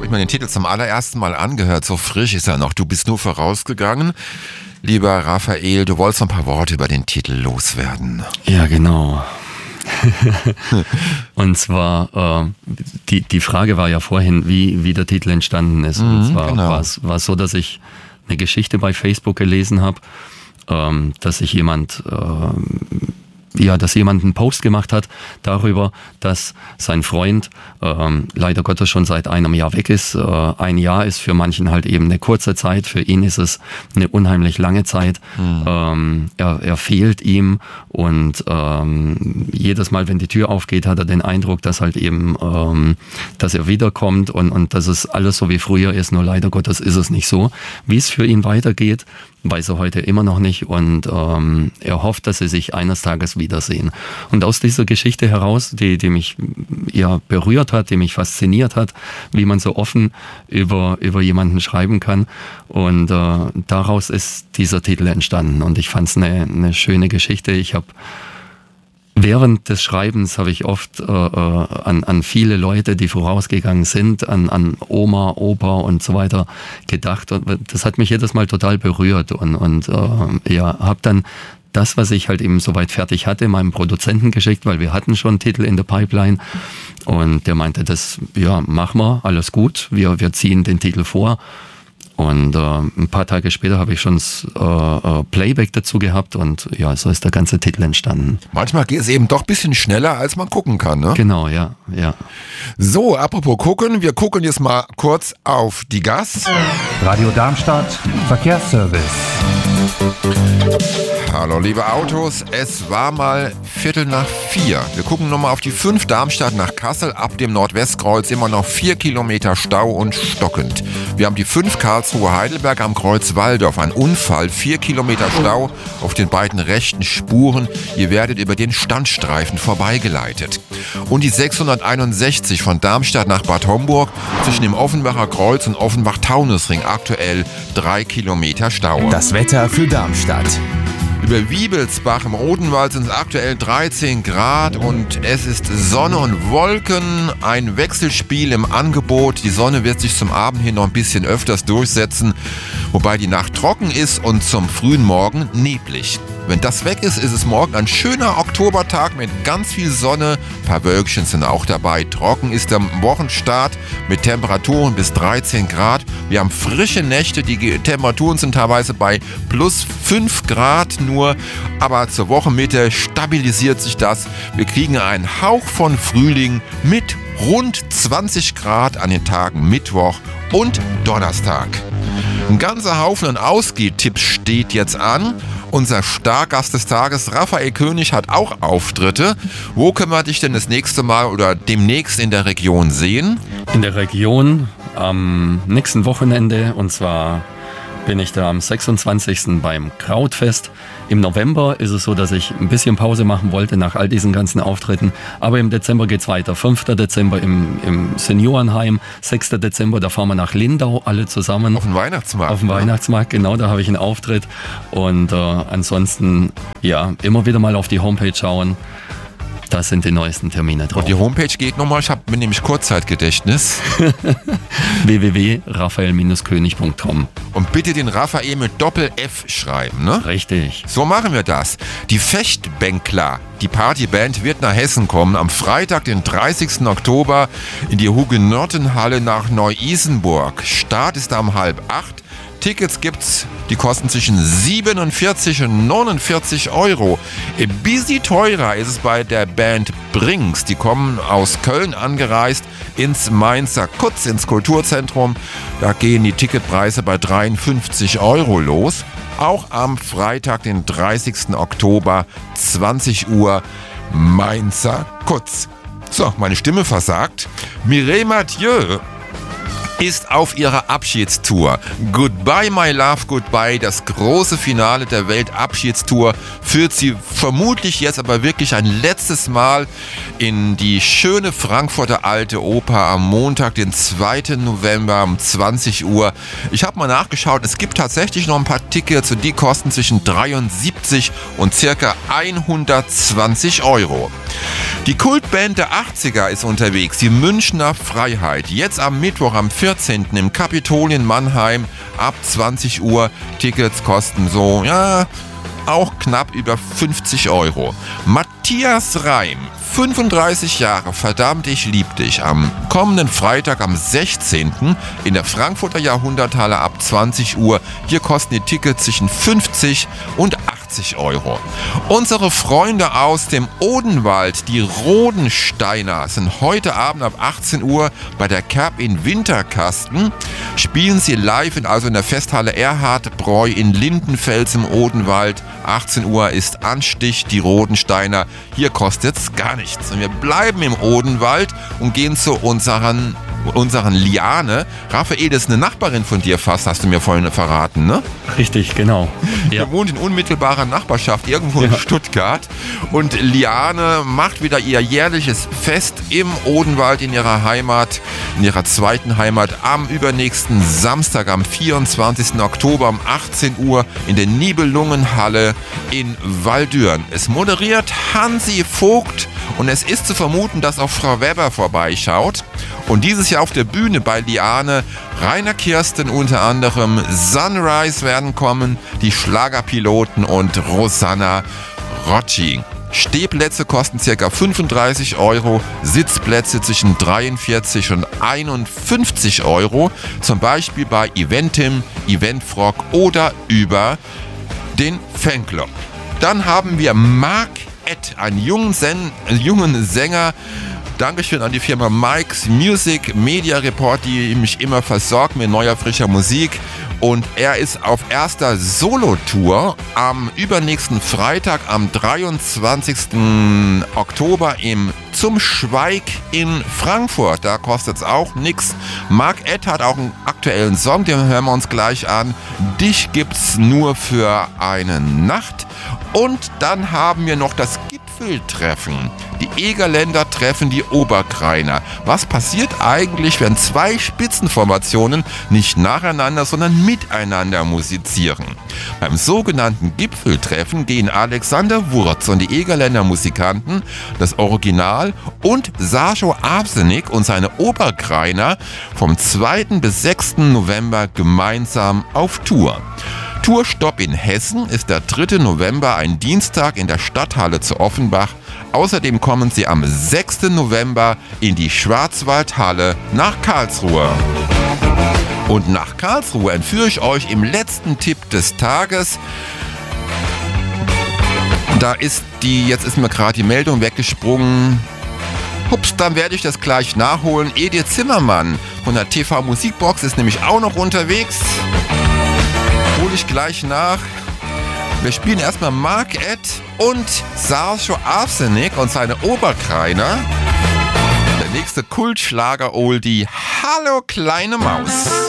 ich mir den Titel zum allerersten Mal angehört. So frisch ist er noch. Du bist nur vorausgegangen. Lieber Raphael, du wolltest noch ein paar Worte über den Titel loswerden. Ja, genau. Und zwar, die Frage war ja vorhin, wie der Titel entstanden ist. Und zwar genau. war es so, dass ich eine Geschichte bei Facebook gelesen habe, dass jemand einen Post gemacht hat darüber, dass sein Freund leider Gottes schon seit einem Jahr weg ist. Ein Jahr ist für manchen halt eben eine kurze Zeit, für ihn ist es eine unheimlich lange Zeit. Er fehlt ihm und jedes Mal, wenn die Tür aufgeht, hat er den Eindruck, dass halt eben, dass er wiederkommt und dass es alles so wie früher ist, nur leider Gottes ist es nicht so. Wie es für ihn weitergeht, weiß er heute immer noch nicht und er hofft, dass sie sich eines Tages wiedersehen. Und aus dieser Geschichte heraus, die mich ja berührt hat, die mich fasziniert hat, wie man so offen über jemanden schreiben kann und daraus ist dieser Titel entstanden und ich fand es eine schöne Geschichte. Ich habe während des Schreibens habe ich oft an viele Leute, die vorausgegangen sind, an Oma, Opa und so weiter gedacht. Und das hat mich jedes Mal total berührt und habe dann das, was ich halt eben soweit fertig hatte, meinem Produzenten geschickt, weil wir hatten schon einen Titel in der Pipeline und der meinte, machen wir, alles gut, wir ziehen den Titel vor. Und ein paar Tage später habe ich schon das Playback dazu gehabt und ja, so ist der ganze Titel entstanden. Manchmal geht es eben doch ein bisschen schneller, als man gucken kann, ne? Genau, ja. So, apropos gucken, wir gucken jetzt mal kurz auf die Gas. Radio Darmstadt, Verkehrsservice. Hallo liebe Autos, es war mal 3:45. Wir gucken nochmal auf die 5 Darmstadt nach Kassel, ab dem Nordwestkreuz immer noch 4 Kilometer Stau und stockend. Wir haben die 5 Karlsruhe Heidelberg am Kreuz Walldorf, ein Unfall, 4 Kilometer Stau auf den beiden rechten Spuren. Ihr werdet über den Standstreifen vorbeigeleitet. Und die 661 von Darmstadt nach Bad Homburg zwischen dem Offenbacher Kreuz und Offenbach-Taunusring, aktuell 3 Kilometer Stau. Das Wetter für Darmstadt. Über Wiebelsbach im Odenwald sind es aktuell 13 Grad und es ist Sonne und Wolken. Ein Wechselspiel im Angebot. Die Sonne wird sich zum Abend hin noch ein bisschen öfters durchsetzen, wobei die Nacht trocken ist und zum frühen Morgen neblig. Wenn das weg ist, ist es morgen ein schöner Oktobertag mit ganz viel Sonne. Ein paar Wölkchen sind auch dabei. Trocken ist der Wochenstart mit Temperaturen bis 13 Grad. Wir haben frische Nächte. Die Temperaturen sind teilweise bei plus 5 Grad nur. Aber zur Wochenmitte stabilisiert sich das. Wir kriegen einen Hauch von Frühling mit rund 20 Grad an den Tagen Mittwoch und Donnerstag. Ein ganzer Haufen an Ausgehtipps steht jetzt an. Unser Stargast des Tages, Raphael König, hat auch Auftritte. Wo können wir dich denn das nächste Mal oder demnächst in der Region sehen? In der Region am nächsten Wochenende und zwar bin ich da am 26. beim Krautfest. Im November ist es so, dass ich ein bisschen Pause machen wollte nach all diesen ganzen Auftritten. Aber im Dezember geht's weiter. 5. Dezember im Seniorenheim. 6. Dezember, da fahren wir nach Lindau alle zusammen. Auf den Weihnachtsmarkt. Auf dem Weihnachtsmarkt, genau, da habe ich einen Auftritt. Und ansonsten, ja, immer wieder mal auf die Homepage schauen. Da sind die neuesten Termine drauf. Und die Homepage geht nochmal, ich habe nämlich Kurzzeitgedächtnis. www.raphael-könig.com. Und bitte den Raphael mit Doppel-F schreiben, ne? Richtig. So machen wir das. Die Fechtbänkler, die Partyband, wird nach Hessen kommen. Am Freitag, den 30. Oktober in die Hugenottenhalle nach Neu-Isenburg. Start ist um 7:30. Tickets gibt's, die kosten zwischen 47 und 49 Euro. Ein bisschen teurer ist es bei der Band Brings. Die kommen aus Köln angereist ins Mainzer Kutz, ins Kulturzentrum. Da gehen die Ticketpreise bei 53 Euro los. Auch am Freitag, den 30. Oktober, 20 Uhr, Mainzer Kutz. So, meine Stimme versagt. Mireille Mathieu ist auf ihrer Abschiedstour. Goodbye My Love, Goodbye, das große Finale der Weltabschiedstour, führt sie vermutlich jetzt aber wirklich ein letztes Mal in die schöne Frankfurter Alte Oper am Montag, den 2. November um 20 Uhr. Ich habe mal nachgeschaut, es gibt tatsächlich noch ein paar Tickets und die kosten zwischen 73 und ca. 120 Euro. Die Kultband der 80er ist unterwegs, die Münchner Freiheit. Jetzt am Mittwoch, am 4. 14. im Kapitol in Mannheim ab 20 Uhr. Tickets kosten so, ja, auch knapp über 50 €. Matthias Reim, 35 Jahre, verdammt, ich lieb dich. Am kommenden Freitag, am 16. in der Frankfurter Jahrhunderthalle ab 20 Uhr. Hier kosten die Tickets zwischen 50 und 80 €. Unsere Freunde aus dem Odenwald, die Rodensteiner, sind heute Abend ab 18 Uhr bei der Kerb in Winterkasten. Spielen sie live in der Festhalle Erhard Breu in Lindenfels im Odenwald. 18 Uhr ist Anstich, die Rodensteiner. Hier kostet es gar nichts. Und wir bleiben im Odenwald und gehen zu unseren Liane. Raphael, das ist eine Nachbarin von dir fast, hast du mir vorhin verraten, ne? Richtig, genau. Ja. Der wohnt in unmittelbarer Nachbarschaft irgendwo in Stuttgart. Und Liane macht wieder ihr jährliches Fest im Odenwald in ihrer Heimat, in ihrer zweiten Heimat, am übernächsten Samstag, am 24. Oktober um 18 Uhr in der Nibelungenhalle in Waldürn. Es moderiert Hansi Vogt und es ist zu vermuten, dass auch Frau Weber vorbeischaut. Und dieses Jahr auf der Bühne bei Liane Rainer Kirsten unter anderem, Sunrise werden kommen, die Schlagerpiloten und Rosanna Rocci. Stehplätze kosten ca. 35 €, Sitzplätze zwischen 43 und 51 €, zum Beispiel bei Eventim, Eventfrog oder über den Fanclub. Dann haben wir Mark Ed, einen jungen Sänger. Dankeschön an die Firma Mike's Music Media Report, die mich immer versorgt mit neuer, frischer Musik. Und er ist auf erster Solo-Tour am übernächsten Freitag, am 23. Oktober im Zum Schweig in Frankfurt. Da kostet es auch nichts. Mark Ed hat auch einen aktuellen Song, den hören wir uns gleich an. Dich gibt's nur für eine Nacht. Und dann haben wir noch das Gipfeltreffen. Die Egerländer treffen die Oberkrainer. Was passiert eigentlich, wenn zwei Spitzenformationen nicht nacheinander, sondern miteinander musizieren? Beim sogenannten Gipfeltreffen gehen Alexander Wurz und die Egerländer Musikanten, das Original, und Sajo Arsenik und seine Oberkrainer vom 2. bis 6. November gemeinsam auf Tour. Tourstopp in Hessen ist der 3. November, ein Dienstag in der Stadthalle zu Offenbach. Außerdem kommen sie am 6. November in die Schwarzwaldhalle nach Karlsruhe. Und nach Karlsruhe entführe ich euch im letzten Tipp des Tages. Jetzt ist mir gerade die Meldung weggesprungen. Hups, dann werde ich das gleich nachholen. Edith Zimmermann von der TV Musikbox ist nämlich auch noch unterwegs. Hole ich gleich nach. Wir spielen erstmal Mark Ed und Sajo Arsenik und seine Oberkrainer. Der nächste Kultschlager-Oldie, Hallo kleine Maus.